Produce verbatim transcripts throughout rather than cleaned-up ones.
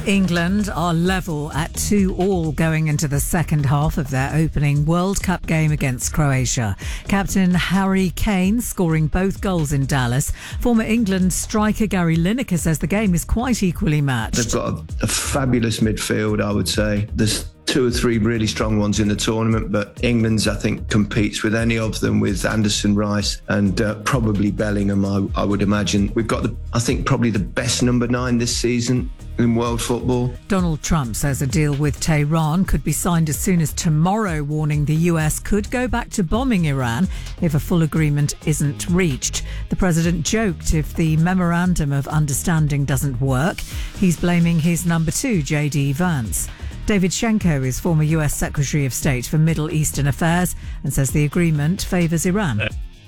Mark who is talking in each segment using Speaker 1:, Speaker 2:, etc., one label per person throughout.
Speaker 1: England are level at two all going into the second half of their opening World Cup game against Croatia. Captain Harry Kane scoring both goals in Dallas. Former England striker Gary Lineker says the game is quite equally matched.
Speaker 2: They've got a, a fabulous midfield, I would say. There's two or three really strong ones in the tournament, but England's, I think, competes with any of them, with Anderson, Rice and uh, probably Bellingham, I, I would imagine. We've got, the, I think, probably the best number nine this season in world football.
Speaker 1: Donald Trump says a deal with Tehran could be signed as soon as tomorrow, warning the U S could go back to bombing Iran if a full agreement isn't reached. The president joked if the memorandum of understanding doesn't work, he's blaming his number two, J D Vance. David Shenko is former U S Secretary of State for Middle Eastern Affairs and says the agreement favours Iran.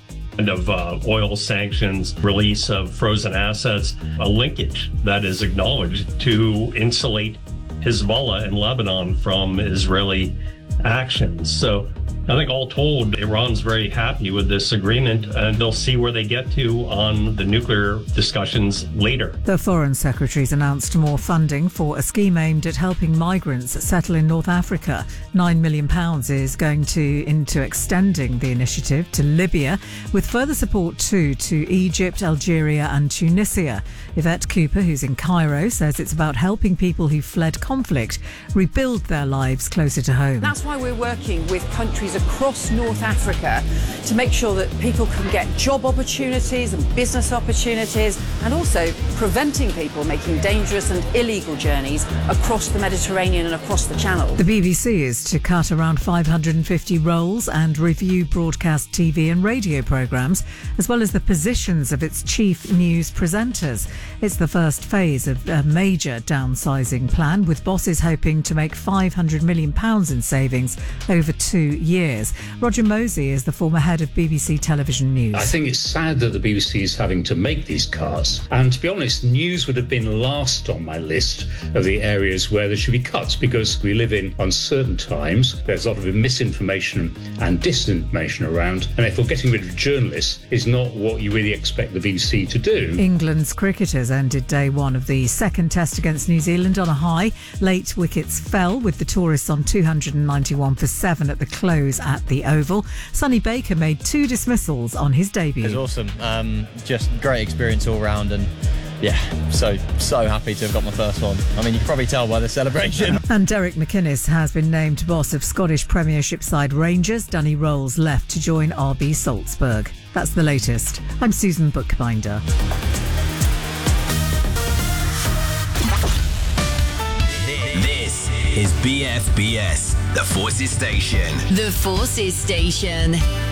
Speaker 3: Of uh, oil sanctions, release of frozen assets, a linkage that is acknowledged to insulate Hezbollah in Lebanon from Israeli actions. So I think all told, Iran's very happy with this agreement, and they'll see where they get to on the nuclear discussions later.
Speaker 1: The Foreign Secretary's announced more funding for a scheme aimed at helping migrants settle in North Africa. Nine million pounds is going to into extending the initiative to Libya, with further support too to Egypt, Algeria and Tunisia. Yvette Cooper, who's in Cairo, says it's about helping people who fled conflict rebuild their lives closer to home.
Speaker 4: That's why we're working with countries across North Africa to make sure that people can get job opportunities and business opportunities, and also preventing people making dangerous and illegal journeys across the Mediterranean and across the Channel.
Speaker 1: The B B C is to cut around five hundred fifty roles and review broadcast T V and radio programmes, as well as the positions of its chief news presenters. It's the first phase of a major downsizing plan, with bosses hoping to make five hundred million pounds in savings over two years. Roger Mosey is the former head of B B C Television News.
Speaker 5: I think it's sad that the B B C is having to make these cuts. And to be honest, news would have been last on my list of the areas where there should be cuts, because we live in uncertain times. There's a lot of misinformation and disinformation around. And therefore, getting rid of journalists is not what you really expect the B B C to do.
Speaker 1: England's cricketers ended day one of the second test against New Zealand on a high. Late wickets fell, with the tourists on two hundred ninety-one for seven at the close at the Oval. Sonny Baker made two dismissals on his debut.
Speaker 6: It was awesome. Um, just great experience all round, and yeah, so, so happy to have got my first one. I mean, you can probably tell by the celebration.
Speaker 1: And Derek McInnes has been named boss of Scottish Premiership side Rangers. Danny Rolls left to join R B Salzburg. That's the latest. I'm Susan Bookbinder.
Speaker 7: This is B F B S, the Forces Station.
Speaker 8: The Forces Station.